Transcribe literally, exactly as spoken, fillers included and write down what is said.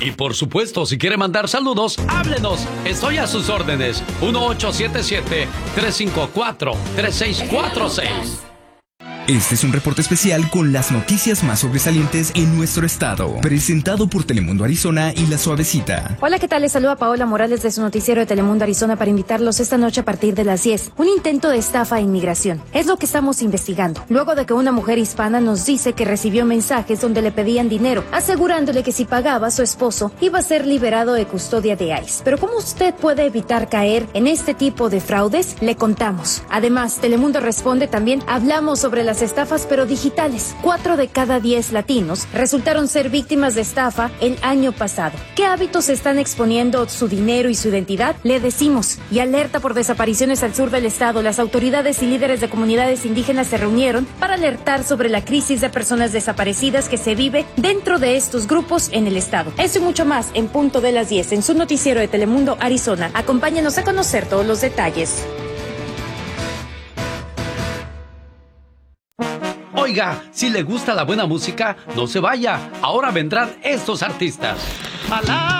Y por supuesto, si quiere mandar saludos, háblenos. Estoy a sus órdenes. uno ocho siete siete, tres cinco cuatro, tres seis cuatro seis. Este es un reporte especial con las noticias más sobresalientes en nuestro estado, presentado por Telemundo Arizona y La Suavecita. Hola, ¿qué tal? Les saluda Paola Morales de su noticiero de Telemundo Arizona para invitarlos esta noche a partir de las diez. Un intento de estafa a inmigración. Es lo que estamos investigando. Luego de que una mujer hispana nos dice que recibió mensajes donde le pedían dinero, asegurándole que si pagaba, su esposo iba a ser liberado de custodia de ICE. Pero ¿cómo usted puede evitar caer en este tipo de fraudes? Le contamos. Además, Telemundo Responde también hablamos sobre las estafas pero digitales. Cuatro de cada diez latinos resultaron ser víctimas de estafa el año pasado. ¿Qué hábitos están exponiendo su dinero y su identidad? Le decimos. Y alerta por desapariciones al sur del estado. Las autoridades y líderes de comunidades indígenas se reunieron para alertar sobre la crisis de personas desaparecidas que se vive dentro de estos grupos en el estado. Eso y mucho más en punto de las diez en su noticiero de Telemundo Arizona. Acompáñenos a conocer todos los detalles. Oiga, si le gusta la buena música, no se vaya. Ahora vendrán estos artistas.